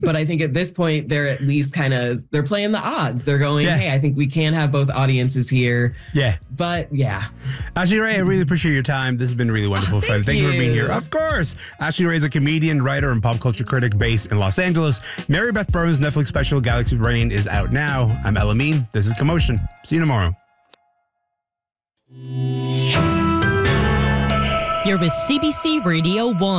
But I think at this point, they're at least they're playing the odds. They're going, hey, I think we can have both audiences here. Yeah. But yeah. Ashley Ray, I really appreciate your time. This has been really wonderful fun. Thank you for being here. Of course. Ashley Ray is a comedian, writer, and pop culture critic based in Los Angeles. Mary Beth Burns' Netflix special Galaxy Brain is out now. I'm Elamine. This is Commotion. See you tomorrow. You're with CBC Radio 1.